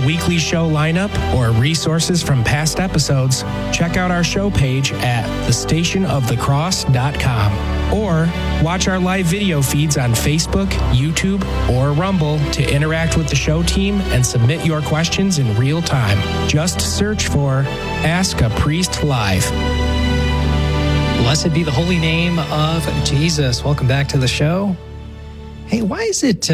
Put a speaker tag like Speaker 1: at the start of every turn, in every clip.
Speaker 1: weekly show lineup or resources from past episodes, check out our show page at thestationofthecross.com or watch our live video feeds on Facebook, YouTube, or Rumble to interact with the show team and submit your questions in real time. Just search for Ask a Priest Live.
Speaker 2: Blessed be the holy name of Jesus. Welcome back to the show. Hey, why is it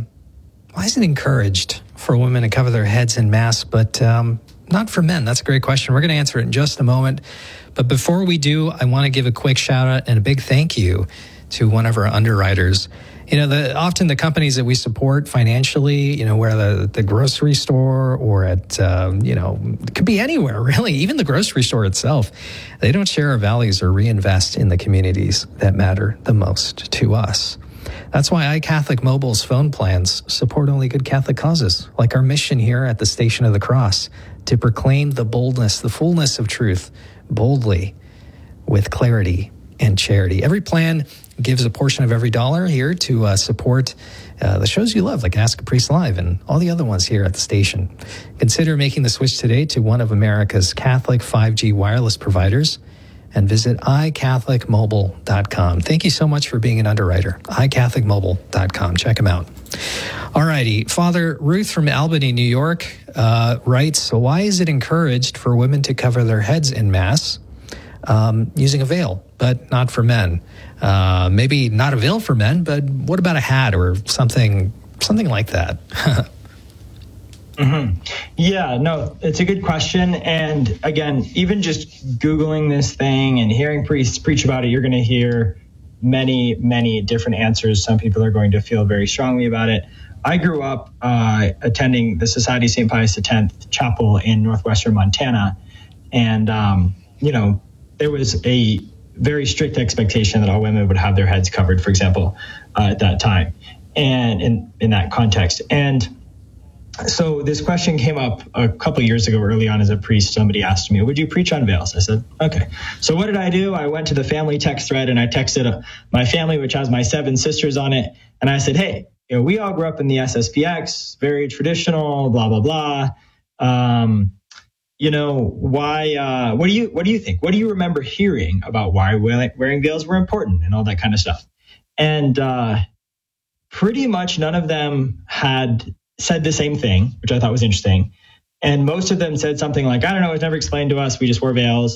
Speaker 2: encouraged for women to cover their heads in Mass, but not for men? That's a great question. We're going to answer it in just a moment. But before we do, I want to give a quick shout out and a big thank you to one of our underwriters. You know, often the companies that we support financially, you know, where the grocery store or at, it could be anywhere, really, even the grocery store itself, they don't share our values or reinvest in the communities that matter the most to us. That's why iCatholic Mobile's phone plans support only good Catholic causes, like our mission here at the Station of the Cross, to proclaim the boldness, the fullness of truth, boldly, with clarity and charity. Every plan gives a portion of every dollar here to support the shows you love, like Ask a Priest Live and all the other ones here at the station. Consider making the switch today to one of America's Catholic 5G wireless providers and visit iCatholicMobile.com. Thank you so much for being an underwriter. iCatholicMobile.com. Check them out. All righty. Father Ruth from Albany, New York writes, why is it encouraged for women to cover their heads in Mass using a veil, but not for men? Maybe not a veil for men, but what about a hat or something like that?
Speaker 3: Mm-hmm. Yeah, no, it's a good question. And again, even just Googling this thing and hearing priests preach about it, you're going to hear many, many different answers. Some people are going to feel very strongly about it. I grew up attending the Society of St. Pius X Chapel in northwestern Montana. And, there was a very strict expectation that all women would have their heads covered, for example, at that time and in that context. And so this question came up a couple of years ago early on as a priest. Somebody asked me, would you preach on veils? I said, okay. So what did I do? I went to the family text thread and I texted my family, which has my 7 sisters on it. And I said, hey, we all grew up in the SSPX, very traditional, blah, blah, blah. Why, what do you think? What do you remember hearing about why wearing veils were important and all that kind of stuff? And pretty much none of them had said the same thing, which I thought was interesting. And most of them said something like, I don't know, it was never explained to us. We just wore veils.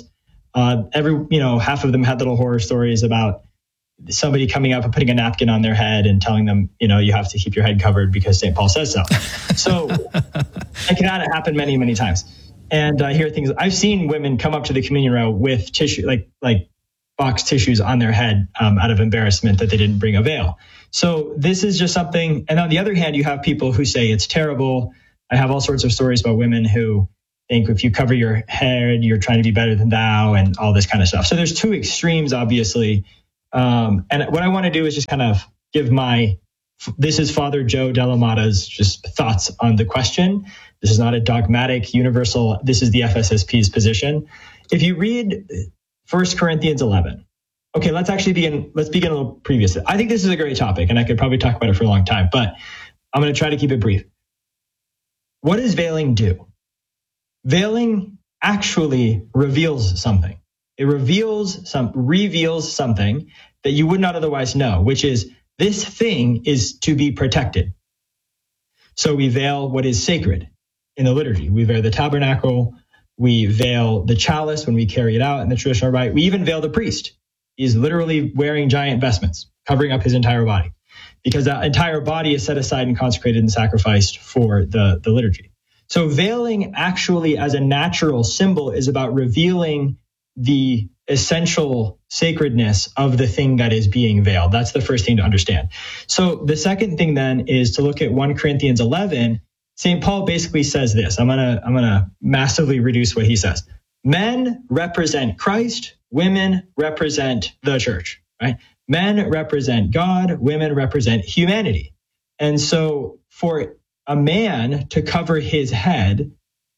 Speaker 3: Half of them had little horror stories about somebody coming up and putting a napkin on their head and telling them, you have to keep your head covered because St. Paul says so. So it can happen many, many times. And I hear things. I've seen women come up to the communion rail with tissue, like box tissues on their head out of embarrassment that they didn't bring a veil. So this is just something. And on the other hand, you have people who say it's terrible. I have all sorts of stories about women who think if you cover your head, you're trying to be better than thou and all this kind of stuff. So there's 2 extremes, obviously. And what I want to do is just kind of give this is Father Joe Delamata's just thoughts on the question. This is not a dogmatic, universal. This is the FSSP's position. If you read 1 Corinthians 11, okay, let's begin a little previous. I think this is a great topic, and I could probably talk about it for a long time, but I'm going to try to keep it brief. What does veiling do? Veiling actually reveals something. It reveals something that you would not otherwise know, which is this thing is to be protected. So we veil what is sacred in the liturgy. We veil the tabernacle. We veil the chalice when we carry it out in the traditional rite. We even veil the priest. He's literally wearing giant vestments, covering up his entire body, because that entire body is set aside and consecrated and sacrificed for the liturgy. So veiling actually as a natural symbol is about revealing the essential sacredness of the thing that is being veiled. That's the first thing to understand. So the second thing then is to look at 1 Corinthians 11. St. Paul basically says this. I'm gonna massively reduce what he says. Men represent Christ, women represent the church, right? Men represent God, women represent humanity. And so for a man to cover his head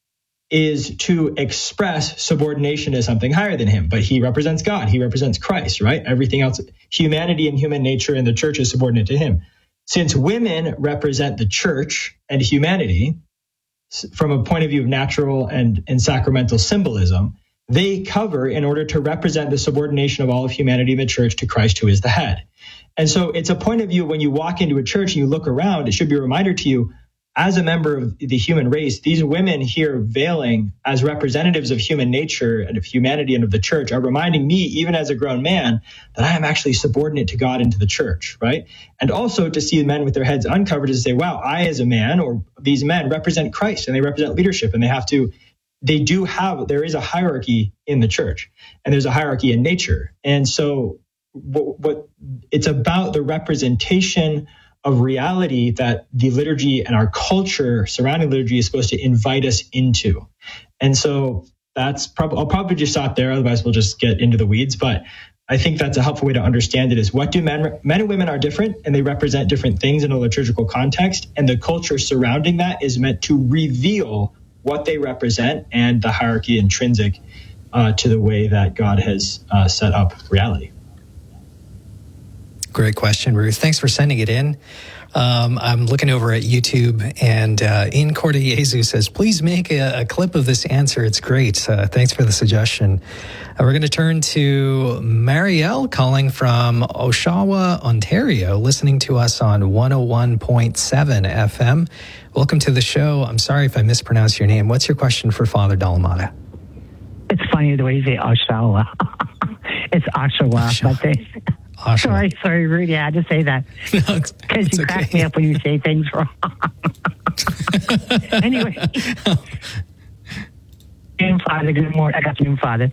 Speaker 3: is to express subordination to something higher than him, but he represents God, he represents Christ, right? Everything else, humanity and human nature in the church is subordinate to him. Since women represent the church and humanity, from a point of view of natural and sacramental symbolism, they cover in order to represent the subordination of all of humanity in the church to Christ, who is the head. And so it's a point of view when you walk into a church and you look around, it should be a reminder to you, as a member of the human race, these women here veiling as representatives of human nature and of humanity and of the church are reminding me, even as a grown man, that I am actually subordinate to God and to the church, right? And also to see men with their heads uncovered is to say, wow, I as a man, or these men represent Christ and they represent leadership, and there is a hierarchy in the church and there's a hierarchy in nature. And so what it's about the representation of reality that the liturgy and our culture surrounding liturgy is supposed to invite us into. And so I'll probably just stop there. Otherwise we'll just get into the weeds. But I think that's a helpful way to understand it, is what do men and women are different, and they represent different things in a liturgical context. And the culture surrounding that is meant to reveal what they represent and the hierarchy intrinsic to the way that God has set up reality.
Speaker 2: Great question, Ruth. Thanks for sending it in. I'm looking over at YouTube, and In Corte Jesu says, please make a clip of this answer. It's great. Thanks for the suggestion. We're going to turn to Marielle calling from Oshawa, Ontario, listening to us on 101.7 FM. Welcome to the show. I'm sorry if I mispronounced your name. What's your question for Father Dalamada?
Speaker 4: It's funny the way you say Oshawa. It's Oshawa, but they...
Speaker 2: Oshawa.
Speaker 4: Sorry, Rudy, I had to say that. Because you crack me up when you say things wrong. Anyway. Father, good morning. I got the new Father.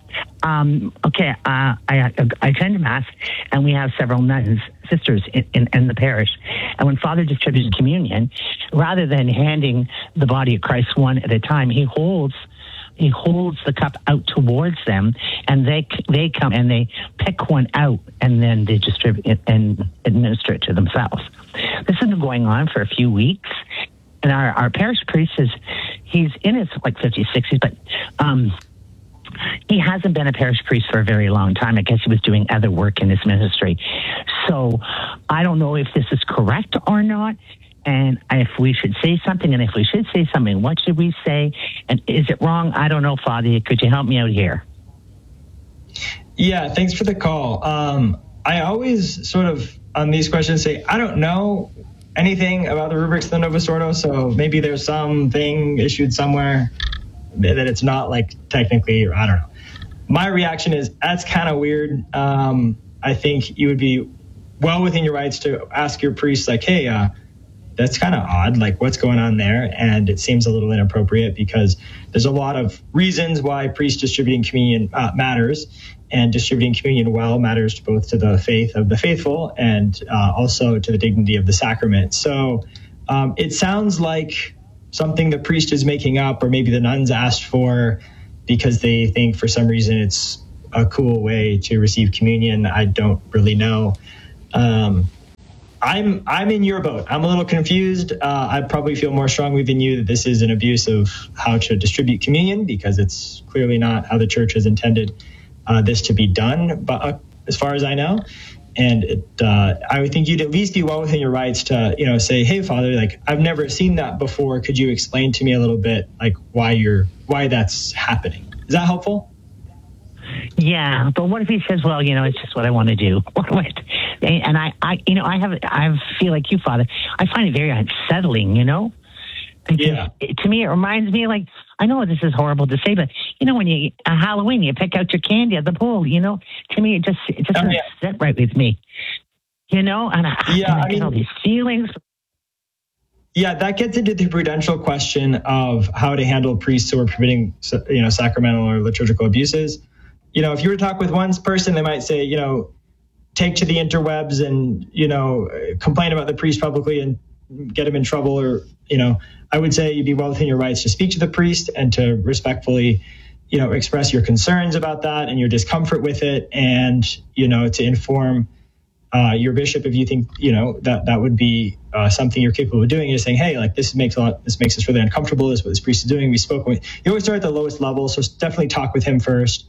Speaker 4: I attend Mass, and we have several nuns, sisters in the parish. And when Father distributes communion, rather than handing the body of Christ one at a time, he holds the cup out towards them, and they come and they pick one out, and then they distribute it and administer it to themselves. This has been going on for a few weeks, and our parish priest he's in his 50s, 60s, but he hasn't been a parish priest for a very long time. I guess he was doing other work in his ministry. So I don't know if this is correct or not, and if we should say something, and if we should say something, what should we say? And is it wrong? I don't know, Father. Could you help me out here?
Speaker 3: Yeah, thanks for the call. I always sort of, on these questions, say, I don't know anything about the rubrics of the Novus Ordo, so maybe there's something issued somewhere that it's not technically, or I don't know. My reaction is, that's kind of weird. I think you would be well within your rights to ask your priest, hey, that's kind of odd, what's going on there? And it seems a little inappropriate because there's a lot of reasons why priest distributing communion matters, and distributing communion well matters both to the faith of the faithful and also to the dignity of the sacrament. So it sounds like something the priest is making up, or maybe the nuns asked for because they think for some reason it's a cool way to receive communion. I don't really know. I'm in your boat. I'm a little confused. I probably feel more strongly than you that this is an abuse of how to distribute communion, because it's clearly not how the church has intended this to be done, but as far as I know. And I would think you'd at least be well within your rights to, say, hey, Father, I've never seen that before. Could you explain to me a little bit, why that's happening? Is that helpful?
Speaker 4: Yeah, but what if he says, well, it's just what I want to do? And I feel like you, Father. I find it very unsettling, Because to me, it reminds me, I know this is horrible to say, but, when you, Halloween, you pick out your candy at the pool, to me, it just doesn't sit right with me, and I get all these feelings.
Speaker 3: Yeah, that gets into the prudential question of how to handle priests who are committing, sacramental or liturgical abuses. If you were to talk with one person, they might say, take to the interwebs and, complain about the priest publicly and get him in trouble. Or, I would say you'd be well within your rights to speak to the priest and to respectfully, express your concerns about that and your discomfort with it, and, to inform your bishop if you think, that would be something you're capable of doing. You're saying, hey, this makes us really uncomfortable. This is what this priest is doing. We spoke with. You always start at the lowest level, so definitely talk with him first.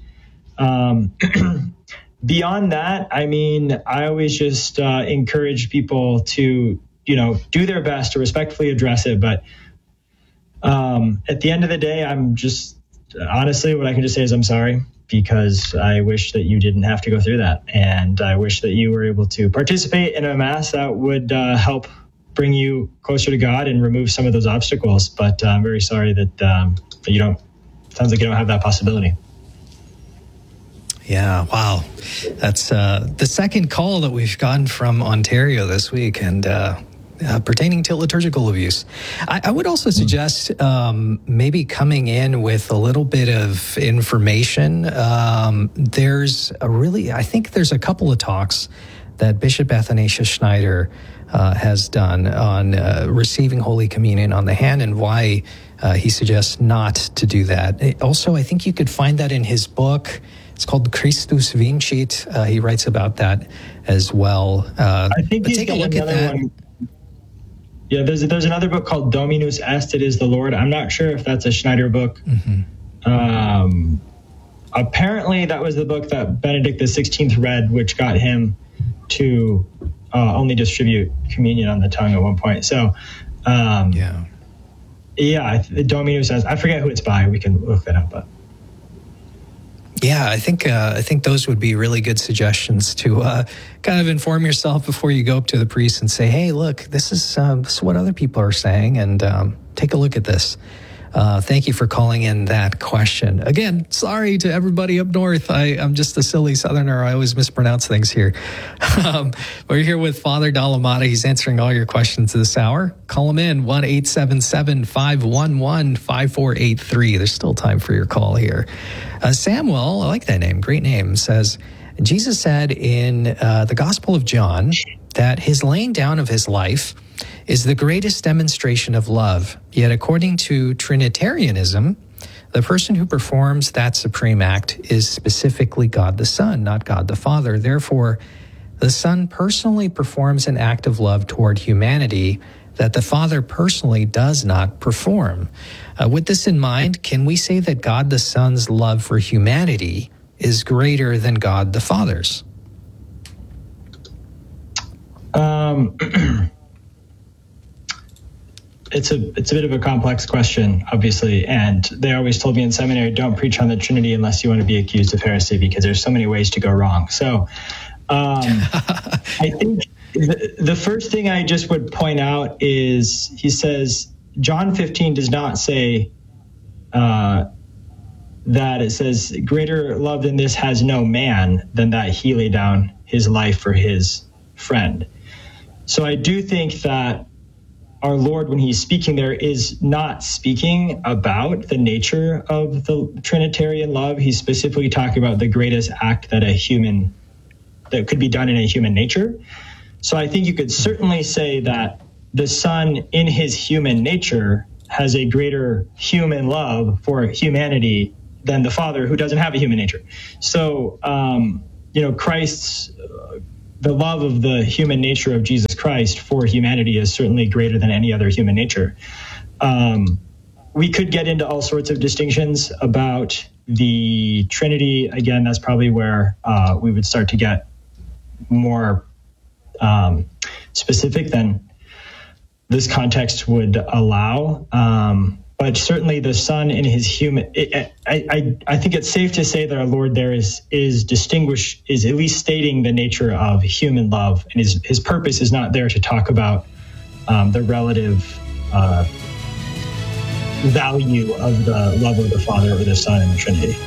Speaker 3: Beyond that, I always just encourage people to, do their best to respectfully address it. But At the end of the day, honestly, what I can just say is I'm sorry, because I wish that you didn't have to go through that. And I wish that you were able to participate in a Mass that would help bring you closer to God and remove some of those obstacles. But I'm very sorry that sounds like you don't have that possibility.
Speaker 2: Yeah, wow. That's the second call that we've gotten from Ontario this week, and pertaining to liturgical abuse. I would also suggest maybe coming in with a little bit of information. I think there's a couple of talks that Bishop Athanasius Schneider has done on receiving Holy Communion on the hand and why he suggests not to do that. Also, I think you could find that in his book. It's called Christus Vincit. He writes about that as well.
Speaker 3: I think
Speaker 2: take a look at that.
Speaker 3: One. Yeah, there's another book called Dominus Est, It Is the Lord. I'm not sure if that's a Schneider book. Mm-hmm. Apparently, that was the book that Benedict XVI read, which got him to only distribute communion on the tongue at one point. So, Dominus Est. I forget who it's by. We can look that up, but.
Speaker 2: Yeah, I think those would be really good suggestions to kind of inform yourself before you go up to the priest and say, "Hey, look, this is what other people are saying, and take a look at this." Thank you for calling in that question. Again, sorry to everybody up north. I'm just a silly Southerner. I always mispronounce things here. We're here with Father Dalamata. He's answering all your questions this hour. Call him in, 1-877-511-5483. There's still time for your call here. Samuel, I like that name, great name, says, Jesus said in the Gospel of John that his laying down of his life is the greatest demonstration of love. Yet according to Trinitarianism, the person who performs that supreme act is specifically God the Son, not God the Father. Therefore, the Son personally performs an act of love toward humanity that the Father personally does not perform. With this in mind, can we say that God the Son's love for humanity is greater than God the Father's?
Speaker 3: It's a bit of a complex question, obviously, and they always told me in seminary, don't preach on the Trinity unless you want to be accused of heresy, because there's so many ways to go wrong. So I think the first thing I just would point out is he says, John 15 does not say that it says, greater love than this has no man than that he lay down his life for his friend. So I do think that our Lord, when he's speaking there, is not speaking about the nature of the Trinitarian love. He's specifically talking about the greatest act that could be done in a human nature. So I think you could certainly say that the Son in his human nature has a greater human love for humanity than the Father, who doesn't have a human nature. So, Christ's the love of the human nature of Jesus Christ for humanity is certainly greater than any other human nature. We could get into all sorts of distinctions about the Trinity. Again, that's probably where we would start to get more specific than this context would allow. But certainly the Son in his human, I think it's safe to say that our Lord there is at least stating the nature of human love, and his purpose is not there to talk about the relative value of the love of the Father or the Son in the Trinity.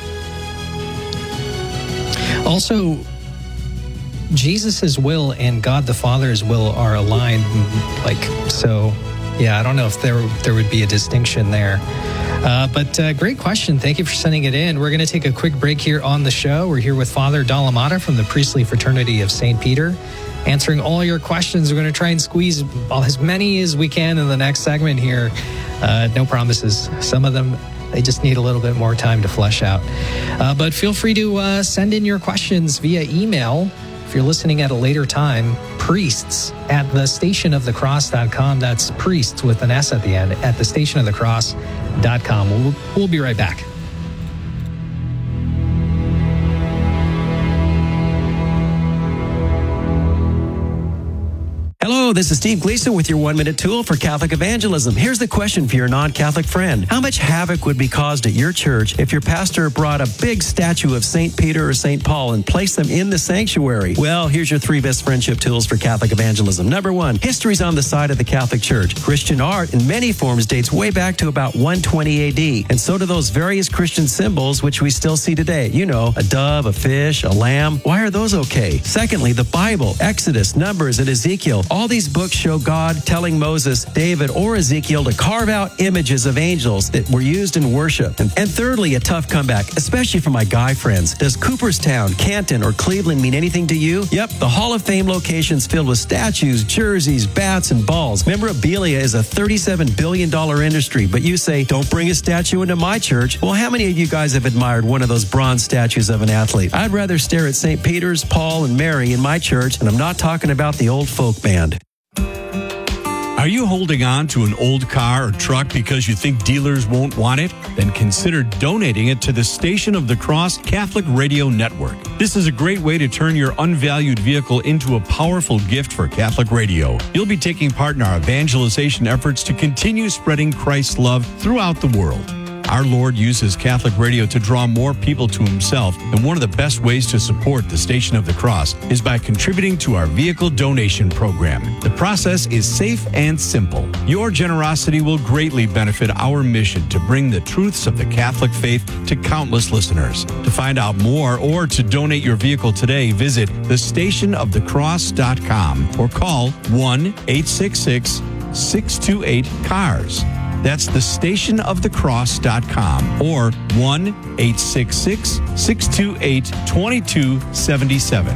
Speaker 2: Also, Jesus' will and God the Father's will are aligned, so. Yeah, I don't know if there would be a distinction there. But great question. Thank you for sending it in. We're going to take a quick break here on the show. We're here with Father Dalamata from the Priestly Fraternity of St. Peter, answering all your questions. We're going to try and squeeze as many as we can in the next segment here. No promises. Some of them, they just need a little bit more time to flesh out. But feel free to send in your questions via email. If you're listening at a later time, priests@thestationofthecross.com. That's priests with an S at the end, at thestationofthecross.com. We'll be right back. Hello,
Speaker 5: Hello, this is Steve Gleason with your 1-minute tool for Catholic evangelism. Here's the question for your non-Catholic friend. How much havoc would be caused at your church if your pastor brought a big statue of St. Peter or St. Paul and placed them in the sanctuary? Well, here's your 3 best friendship tools for Catholic evangelism. Number 1, history's on the side of the Catholic Church. Christian art in many forms dates way back to about 120 AD, and so do those various Christian symbols which we still see today. You know, a dove, a fish, a lamb. Why are those okay? Secondly, the Bible, Exodus, Numbers, and Ezekiel. All these books show God telling Moses, David, or Ezekiel to carve out images of angels that were used in worship. And thirdly, a tough comeback, especially for my guy friends. Does Cooperstown, Canton, or Cleveland mean anything to you? Yep, the Hall of Fame location's filled with statues, jerseys, bats, and balls. Memorabilia is a $37 billion industry, but you say, don't bring a statue into my church. Well, how many of you guys have admired one of those bronze statues of an athlete? I'd rather stare at St. Peter's, Paul, and Mary in my church, and I'm not talking about the old folk band.
Speaker 6: Are you holding on to an old car or truck because you think dealers won't want it? Then consider donating it to the Station of the Cross Catholic Radio Network. This is a great way to turn your unvalued vehicle into a powerful gift for Catholic radio. You'll be taking part in our evangelization efforts to continue spreading Christ's love throughout the world. Our Lord uses Catholic radio to draw more people to himself, and one of the best ways to support the Station of the Cross is by contributing to our vehicle donation program. The process is safe and simple. Your generosity will greatly benefit our mission to bring the truths of the Catholic faith to countless listeners. To find out more or to donate your vehicle today, visit thestationofthecross.com or call 1-866-628-CARS. That's thestationofthecross.com or 1-866-628-2277.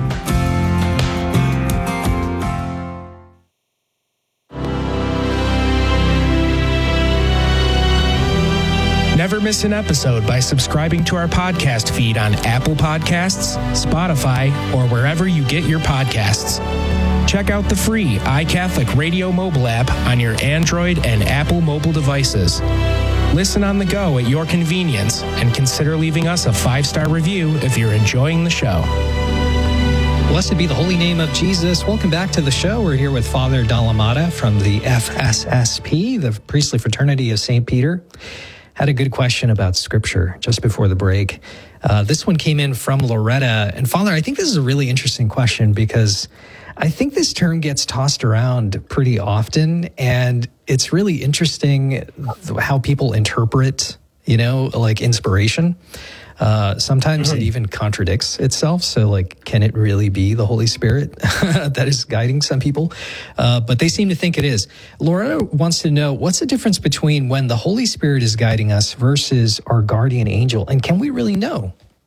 Speaker 1: Never miss an episode by subscribing to our podcast feed on Apple Podcasts, Spotify, or wherever you get your podcasts. Check out the free iCatholic Radio mobile app on your Android and Apple mobile devices. Listen on the go at your convenience and consider leaving us a 5-star review if you're enjoying the show.
Speaker 2: Blessed be the holy name of Jesus. Welcome back to the show. We're here with Father Dallamada from the FSSP, the Priestly Fraternity of St. Peter. Had a good question about Scripture just before the break. This one came in from Loretta. And Father, I think this is a really interesting question because I think this term gets tossed around pretty often, and it's really interesting how people interpret, like inspiration. Sometimes it even contradicts itself. So, can it really be the Holy Spirit that is guiding some people? But they seem to think it is. Loretta wants to know, what's the difference between when the Holy Spirit is guiding us versus our guardian angel? And can we really know?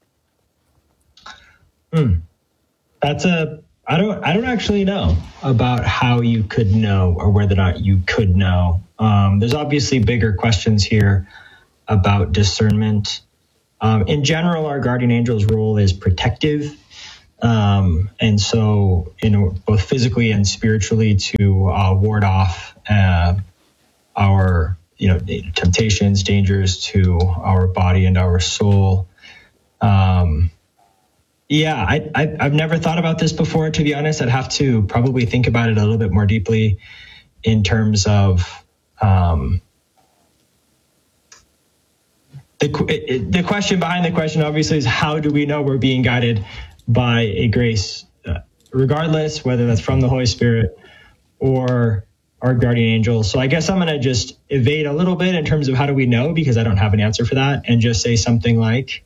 Speaker 3: I don't actually know about how you could know or whether or not you could know. There's obviously bigger questions here about discernment. In general, our guardian angel's role is protective. And so, both physically and spiritually to ward off our, temptations, dangers to our body and our soul. I've never thought about this before, to be honest. I'd have to probably think about it a little bit more deeply in terms of the question behind the question, obviously, is how do we know we're being guided by a grace, regardless whether that's from the Holy Spirit or our guardian angel. So I guess I'm going to just evade a little bit in terms of how do we know, because I don't have an answer for that, and just say something like,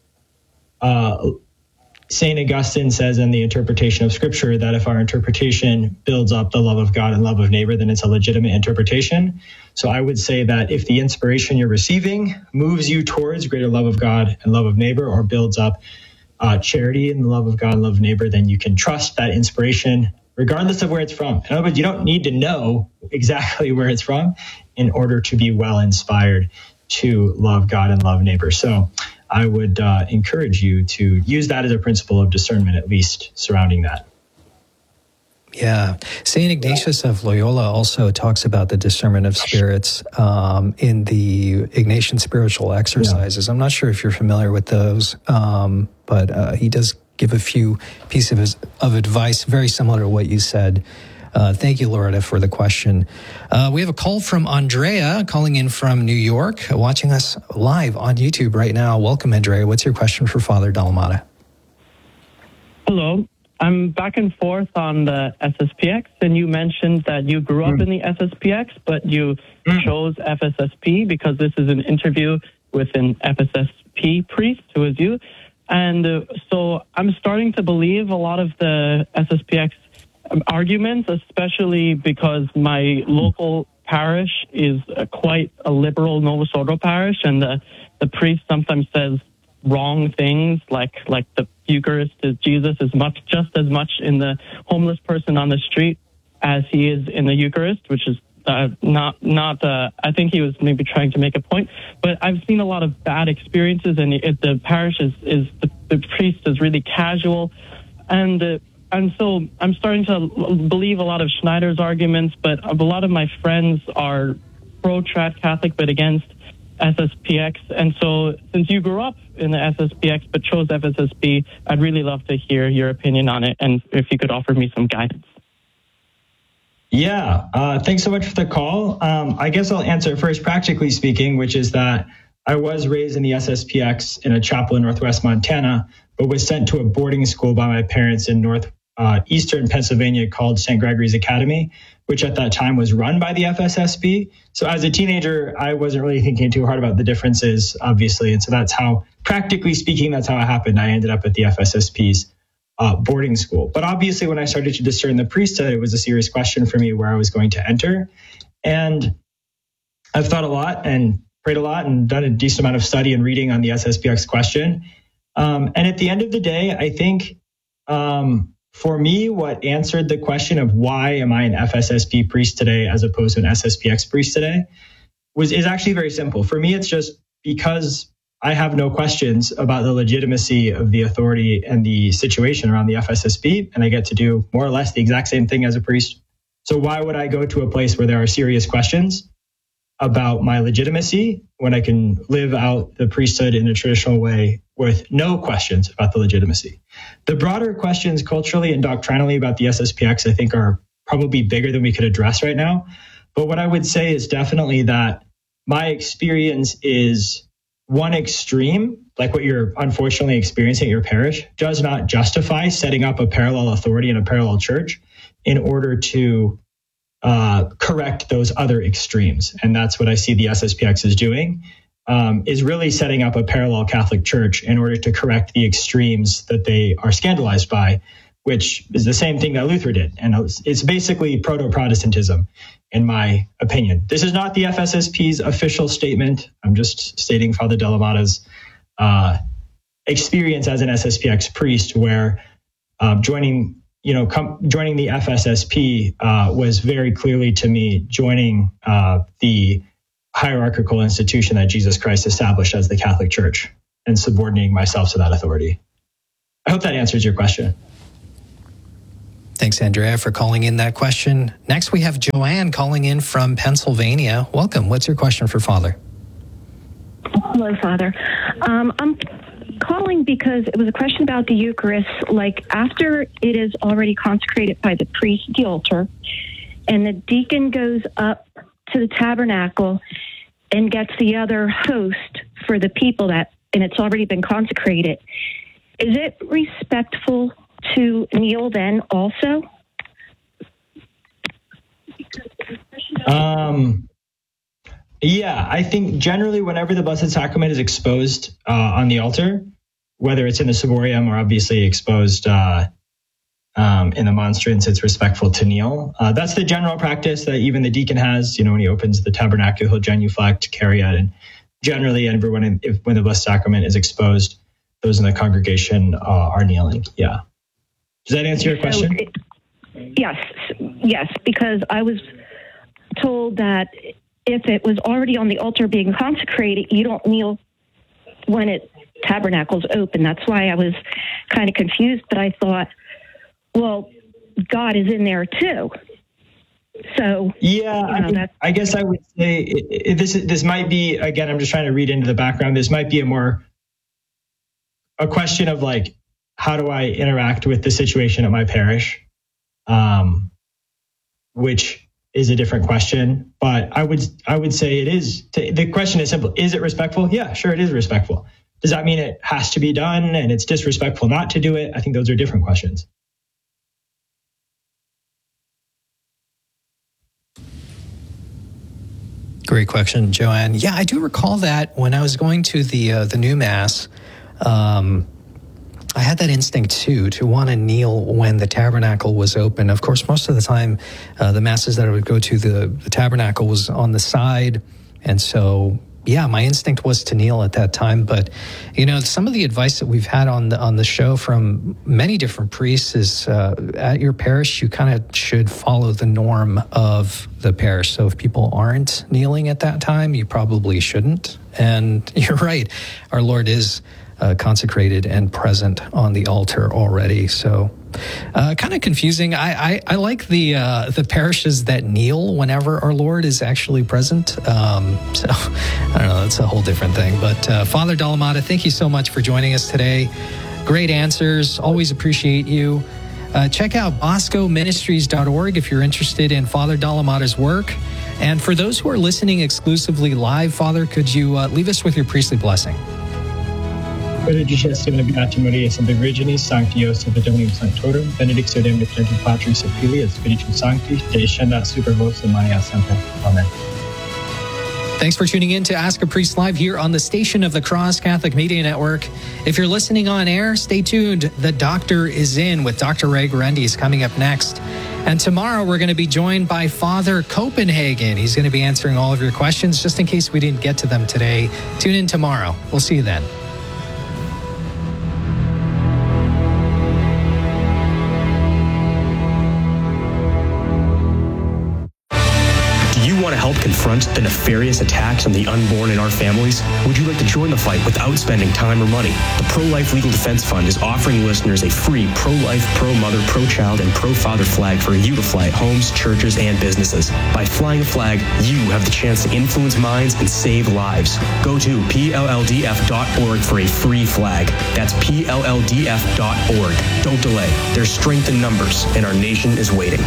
Speaker 3: St. Augustine says in the interpretation of Scripture that if our interpretation builds up the love of God and love of neighbor, then it's a legitimate interpretation. So I would say that if the inspiration you're receiving moves you towards greater love of God and love of neighbor, or builds up charity and the love of God and love of neighbor, then you can trust that inspiration regardless of where it's from. In other words, you don't need to know exactly where it's from in order to be well inspired to love God and love neighbor. So I would encourage you to use that as a principle of discernment, at least surrounding that.
Speaker 2: Yeah. St. Ignatius of Loyola also talks about the discernment of spirits in the Ignatian spiritual exercises. I'm not sure if you're familiar with those, but he does give a few pieces of advice very similar to what you said. Thank you, Loretta, for the question. We have a call from Andrea calling in from New York, watching us live on YouTube right now. Welcome, Andrea. What's your question for Father Dalamada?
Speaker 7: Hello. I'm back and forth on the SSPX, and you mentioned that you grew up in the SSPX, but you chose FSSP because this is an interview with an FSSP priest who is you. And so I'm starting to believe a lot of the SSPX arguments, especially because my local parish is quite a liberal Novus Ordo parish, and the priest sometimes says wrong things, like the Eucharist is Jesus is just as much in the homeless person on the street as he is in the Eucharist, which is not. I think he was maybe trying to make a point, but I've seen a lot of bad experiences, and the parish is the priest is really casual, and so I'm starting to believe a lot of Schneider's arguments, but a lot of my friends are pro-trad Catholic but against SSPX. And so since you grew up in the SSPX but chose FSSP, I'd really love to hear your opinion on it, and if you could offer me some guidance.
Speaker 3: Yeah, thanks so much for the call. I guess I'll answer first, practically speaking, which is that I was raised in the SSPX in a chapel in Northwest Montana, but was sent to a boarding school by my parents in Eastern Pennsylvania called St. Gregory's Academy, which at that time was run by the FSSP. So as a teenager, I wasn't really thinking too hard about the differences, obviously. And so that's how, practically speaking, that's how it happened. I ended up at the FSSP's boarding school. But obviously, when I started to discern the priesthood, it was a serious question for me where I was going to enter. And I've thought a lot and prayed a lot and done a decent amount of study and reading on the SSPX question. And at the end of the day, I think for me, what answered the question of why am I an FSSP priest today as opposed to an SSPX priest today is actually very simple. For me, it's just because I have no questions about the legitimacy of the authority and the situation around the FSSP, and I get to do more or less the exact same thing as a priest. So why would I go to a place where there are serious questions about my legitimacy when I can live out the priesthood in a traditional way with no questions about the legitimacy? The broader questions culturally and doctrinally about the SSPX, I think, are probably bigger than we could address right now. But what I would say is definitely that my experience is one extreme, like what you're unfortunately experiencing at your parish, does not justify setting up a parallel authority in a parallel church in order to correct those other extremes. And that's what I see the SSPX is doing, is really setting up a parallel Catholic church in order to correct the extremes that they are scandalized by, which is the same thing that Luther did. And it's basically proto-Protestantism, in my opinion. This is not the FSSP's official statement. I'm just stating Father Dalamada's experience as an SSPX priest, where joining the FSSP was very clearly to me joining the hierarchical institution that Jesus Christ established as the Catholic Church and subordinating myself to that authority. I hope that answers your question.
Speaker 2: Thanks, Andrea, for calling in that question. Next, we have Joanne calling in from Pennsylvania. Welcome. What's your question for Father?
Speaker 8: Hello, Father. I'm calling because it was a question about the Eucharist. Like, after it is already consecrated by the priest, the altar, and the deacon goes up to the tabernacle and gets the other host for the people and it's already been consecrated, is it respectful to kneel then also?
Speaker 3: Yeah, I think generally whenever the Blessed Sacrament is exposed on the altar, whether it's in the ciborium or obviously exposed in the monstrance, it's respectful to kneel. That's the general practice that even the deacon has. You know, when he opens the tabernacle, he'll genuflect, carry it, and generally everyone, when the Blessed Sacrament is exposed, those in the congregation are kneeling. Yeah. Does that answer your question?
Speaker 8: Yes, because I was told that if it was already on the altar being consecrated, you don't kneel when tabernacle's open. That's why I was kind of confused, but I thought, well, God is in there too. So
Speaker 3: yeah, I guess I would say this might be, again, I'm just trying to read into the background. This might be a question of like, how do I interact with the situation at my parish? which is a different question. But I would say it is. The question is simple. Is it respectful? Yeah, sure, it is respectful. Does that mean it has to be done and it's disrespectful not to do it? I think those are different questions.
Speaker 2: Great question, Joanne. Yeah, I do recall that when I was going to the new Mass, I had that instinct too, to want to kneel when the tabernacle was open. Of course, most of the time, the Masses that I would go to, the tabernacle was on the side. And so, yeah, my instinct was to kneel at that time. But, you know, some of the advice that we've had on the show from many different priests is at your parish, you kind of should follow the norm of the parish. So if people aren't kneeling at that time, you probably shouldn't. And you're right, our Lord is consecrated and present on the altar already. So kind of confusing. I like the parishes that kneel whenever our Lord is actually present. So I don't know, that's a whole different thing. But Father Dalamata, thank you so much for joining us today. Great answers. Always appreciate you. Check out boscoministries.org if you're interested in Father Dalamata's work. And for those who are listening exclusively live, Father, could you leave us with your priestly blessing?
Speaker 3: Benedicestim Beati Maria Sancta Virginis, Sancti Joseph Dominium Sanctorum, benedictio Dei Omnipotenti Patris et Filii et Spiritus Sancti, descendat super vos in Maria Sancta. Amen.
Speaker 2: Thanks for tuning in to Ask a Priest Live here on the Station of the Cross Catholic Media Network. If you're listening on air, stay tuned. The Doctor is In with Dr. Ray Guarendi is coming up next. And tomorrow we're going to be joined by Father Copenhagen. He's going to be answering all of your questions just in case we didn't get to them today. Tune in tomorrow. We'll see you then.
Speaker 9: Confront the nefarious attacks on the unborn in our families? Would you like to join the fight without spending time or money? The Pro-Life Legal Defense Fund is offering listeners a free pro-life, pro-mother, pro-child, and pro-father flag for you to fly at homes, churches, and businesses. By flying a flag, you have the chance to influence minds and save lives. Go to PLLDF.org for a free flag. That's PLLDF.org. Don't delay. There's strength in numbers, and our nation is waiting.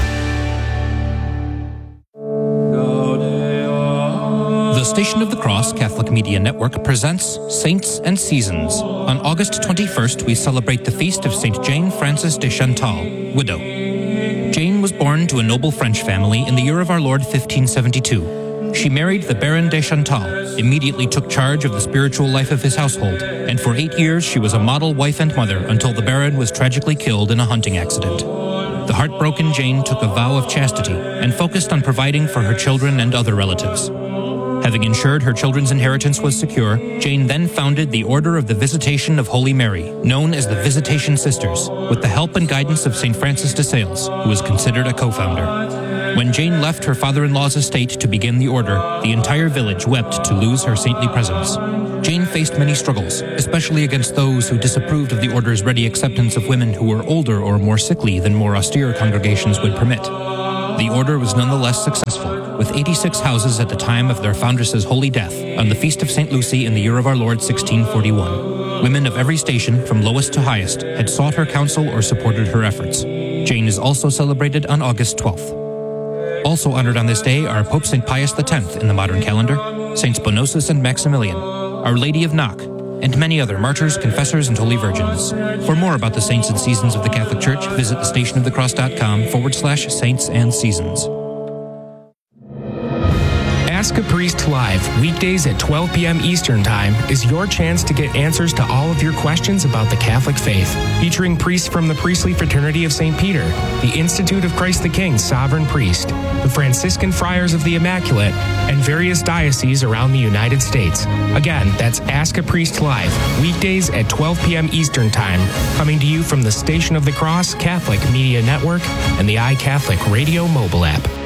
Speaker 10: The Station of the Cross Catholic Media Network presents Saints and Seasons. On August 21st, we celebrate the feast of St. Jane Frances de Chantal, widow. Jane was born to a noble French family in the year of our Lord 1572. She married the Baron de Chantal, immediately took charge of the spiritual life of his household, and for 8 years she was a model wife and mother until the Baron was tragically killed in a hunting accident. The heartbroken Jane took a vow of chastity and focused on providing for her children and other relatives. Having ensured her children's inheritance was secure, Jane then founded the Order of the Visitation of Holy Mary, known as the Visitation Sisters, with the help and guidance of St. Francis de Sales, who was considered a co-founder. When Jane left her father-in-law's estate to begin the order, the entire village wept to lose her saintly presence. Jane faced many struggles, especially against those who disapproved of the order's ready acceptance of women who were older or more sickly than more austere congregations would permit. The order was nonetheless successful, with 86 houses at the time of their foundress's holy death on the Feast of St. Lucy in the year of our Lord 1641. Women of every station, from lowest to highest, had sought her counsel or supported her efforts. Jane is also celebrated on August 12th. Also honored on this day are Pope St. Pius X in the modern calendar, Saints Bonosus and Maximilian, Our Lady of Knock, and many other martyrs, confessors, and holy virgins. For more about the saints and seasons of the Catholic Church, visit thestationofthecross.com/saints and seasons.
Speaker 1: Ask a Priest Live, weekdays at 12 p.m. Eastern Time, is your chance to get answers to all of your questions about the Catholic faith. Featuring priests from the Priestly Fraternity of St. Peter, the Institute of Christ the King Sovereign Priest, the Franciscan Friars of the Immaculate, and various dioceses around the United States. Again, that's Ask a Priest Live, weekdays at 12 p.m. Eastern Time, coming to you from the Station of the Cross Catholic Media Network and the iCatholic Radio mobile app.